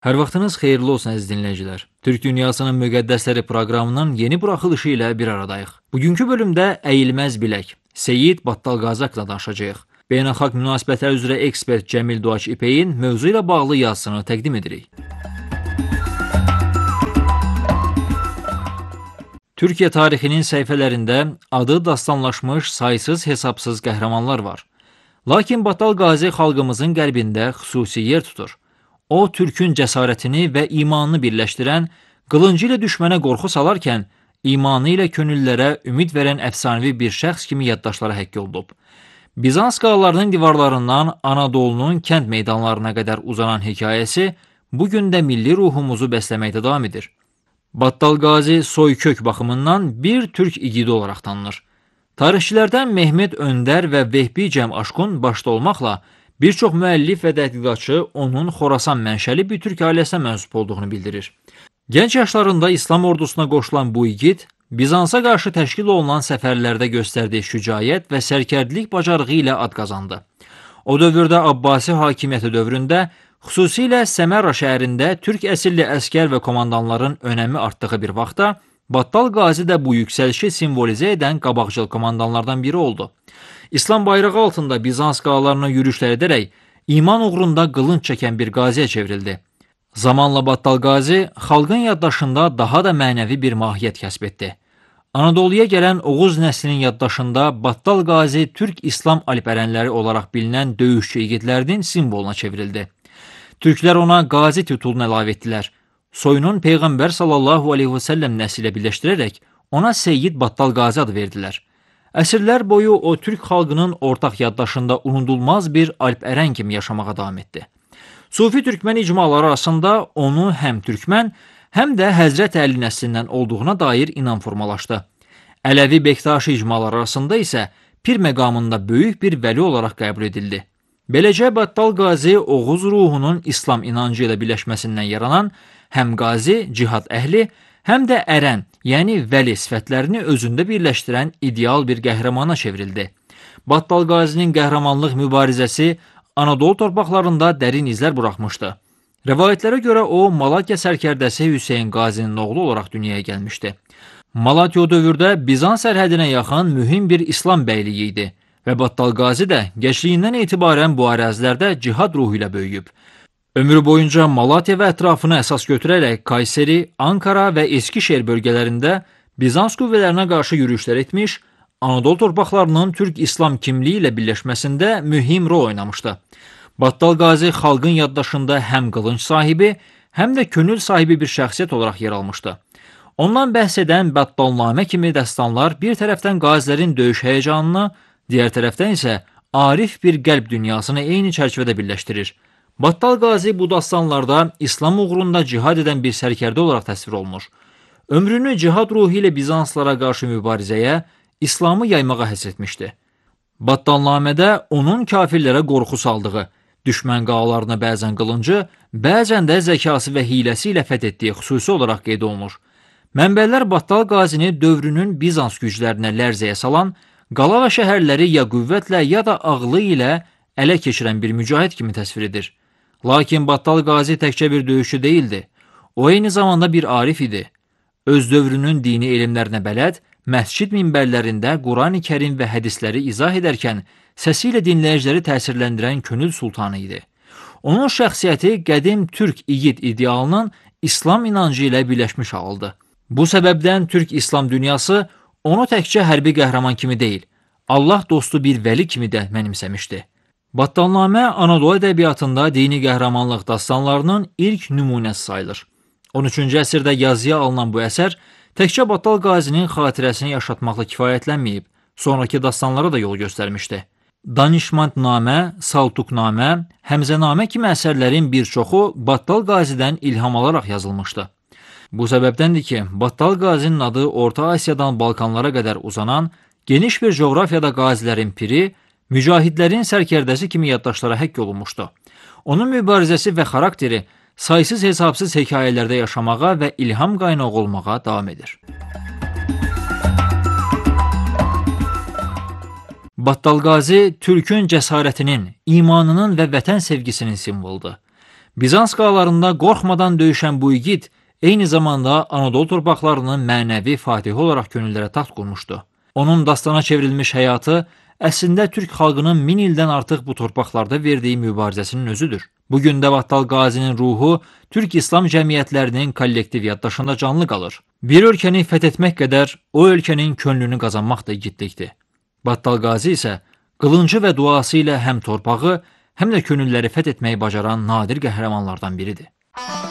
Hər vaxtınız xeyirli olsun əziz dinləyicilər. Türk Dünyasının Müqəddəsləri proqramının yeni buraxılışı ilə bir aradayıq. Bugünkü bölümdə əyilməz bilək, Seyid Battalqazi haqqında danışacağıq. Beynəlxalq münasibətlər üzrə ekspert Cəmil Doğaç İpək'in mövzu ilə bağlı yazısını təqdim edirik. Türkiyə tarixinin səhifələrində adı dastanlaşmış saysız hesabsız qəhrəmanlar var. Lakin Battalqazi xalqımızın qəlbində xüsusi yer tutur. O, Türkün cəsarətini və imanını birləşdirən, qılıncı ilə düşmənə qorxu salarkən, imanı ilə könüllərə ümid verən əfsanevi bir şəxs kimi yaddaşlara həkk olunub. Bizans qayalarının divarlarından Anadolunun kənd meydanlarına qədər uzanan hekayəsi bugün də milli ruhumuzu bəsləməkdə davam edir. Battalqazi soykök baxımından bir türk igidi olaraq tanınır. Tarixçilərdən Mehmet Öndər və Vehbi Cəm Aşqun başda olmaqla, bir çox müəllif və tədqiqatçı onun Xorasan mənşəli bir türk ailəsinə mənsub olduğunu bildirir. Gənc yaşlarında İslam ordusuna qoşulan bu igid, Bizansa qarşı təşkil olunan səfərlərdə göstərdiyi şücaət və sərkərdlik bacarığı ilə ad qazandı. O dövrdə Abbasi hakimiyyəti dövründə, xüsusilə Səmərra şəhərində türk əsilli əskər və komandanların önəmi artdığı bir vaxtda, Battalqazi də bu yüksəlişi simvolizə edən qabaqcıl komandanlardan biri oldu. İslam bayrağı altında Bizans qayalarına yürüşlər edərək, iman uğrunda qılınc çəkən bir qaziyə çevrildi. Zamanla Battalqazi xalqın yaddaşında daha da mənəvi bir mahiyyət kəsb etdi. Anadoluya gələn Oğuz nəslinin yaddaşında Battalqazi Türk İslam alpərənləri olaraq bilinən döyüşçü igidlərinin simvoluna çevrildi. Türklər ona qazi titulunu əlavə etdilər. Soyunun Peyğəmbər sallallahu aleyhi və səlləm nəsli ilə birləşdirərək ona Seyyid Battalqazi adı verdilər. Əsrlər boyu o türk xalqının ortaq yaddaşında unudulmaz bir alpərən kimi yaşamağa davam etdi. Sufi türkmən icmaları arasında onu həm türkmən, həm də Həzrət Əli nəslindən olduğuna dair inam formalaşdı. Ələvi Bektaşi icmaları arasında isə pir məqamında böyük bir vəli olaraq qəbul edildi. Beləcə Battalqazi Oğuz ruhunun İslam inancı ilə birləşməsindən yaranan həm qazi, cihad əhli, həm də ərən, yəni vəli sifətlərini özündə birləşdirən ideal bir qəhrəmana çevrildi. Battalqazinin qəhrəmanlıq mübarizəsi Anadolu torpaqlarında dərin izlər buraxmışdı. Rəvayətlərə görə o, Malatya sərkərdəsi Hüseyin Qazinin oğlu olaraq dünyaya gəlmişdi. Malatya o dövrdə Bizans sərhədinə yaxın mühüm bir İslam bəyliyi idi və Battalqazi də gəncliyindən etibarən bu ərazilərdə cihad ruhu ilə böyüyüb. Ömrü boyunca Malatya və ətrafını əsas götürərək Kayseri, Ankara və Eskişehir bölgələrində Bizans qüvvələrinə qarşı yürüşlər etmiş, Anadolu torpaqlarının Türk İslam kimliyi ilə birləşməsində mühim rol oynamışdı. Battalqazi xalqın yaddaşında həm qılınc sahibi, həm də könül sahibi bir şəxsiyyət olaraq yer almışdı. Ondan bəhs edən Battalnamə kimi dəstanlar bir tərəfdən qazilərin döyüş həyəcanını, digər tərəfdən isə arif bir qəlb dünyasını eyni çərçivədə birləşdirir. Battalqazi bu dastanlarda İslam uğrunda cihad edən bir sərkərdə olaraq təsvir olunur. Ömrünü cihad ruhu ilə Bizanslara qarşı mübarizəyə, İslamı yaymağa həsr etmişdi. Battalnamədə onun kafirlərə qorxu saldığı, düşmən qayalarına bəzən qılıncı, bəzən də zəkası və hiləsi ilə fəth etdiyi xüsusi olaraq qeyd olunur. Mənbələr Battalqazini dövrünün Bizans güclərinə lərzəyə salan, qala və şəhərləri ya qüvvətlə, ya da ağlı ilə ələ keçirən bir mücahid kimi təsvir edir. Lakin Battalqazi təkcə bir döyüşçü deyildi. O, eyni zamanda bir arif idi. Öz dövrünün dini elmlərinə bələd, məscid minbərlərində Qurani Kərim və hədisləri izah edərkən səsi ilə dinləyiciləri təsirləndirən könül sultanı idi. Onun şəxsiyyəti qədim türk igid idealının İslam inancı ilə birləşmiş haldı. Bu səbəbdən Türk İslam dünyası onu təkcə hərbi qəhrəman kimi deyil, Allah dostu bir vəli kimi də mənimsəmişdi. Battalnamə Anadolu ədəbiyyatında dini qəhrəmanlıq dastanlarının ilk nümunəsi sayılır. 13-cü əsrdə yazıya alınan bu əsər təkcə Battalqazinin xatirəsini yaşatmaqla kifayətlənməyib, sonraki dastanlara da yol göstərmişdi. Danişmandnamə, Saltuqnamə, Həmzənamə kimi əsərlərin bir çoxu Battalqazidən ilham alaraq yazılmışdı. Bu səbəbdəndir ki, Battalqazinin adı Orta Asiyadan Balkanlara qədər uzanan, geniş bir coğrafiyada qazilərin piri, mücahidlərin sərkərdəsi kimi yaddaşlara həkk olunmuşdu. Onun mübarizəsi və xarakteri saysız hesabsız hekayələrdə yaşamağa və ilham qaynağı olmağa davam edir. Battalqazi Türkün cəsarətinin, imanının və vətən sevgisinin simvoludur. Bizans qayalarında qorxmadan döyüşən bu igid eyni zamanda Anadolu torpaqlarının mənəvi fatihi olaraq könüllərə taxt qurmuşdu. Onun dastana çevrilmiş həyatı əslində Türk xalqının 1000 ildən artıq bu torpaqlarda verdiyi mübarizəsinin özüdür. Bugün də Battal Qazinin ruhu Türk İslam cəmiyyətlərinin kollektiv yaddaşında canlı qalır. Bir ölkəni fəth etmək qədər o ölkənin könlünü qazanmaq da igidlikdir. Battal Qazi isə qılıncı və duası ilə həm torpağı, həm də könülləri fəth etməyi bacaran nadir qəhrəmanlardan biridir.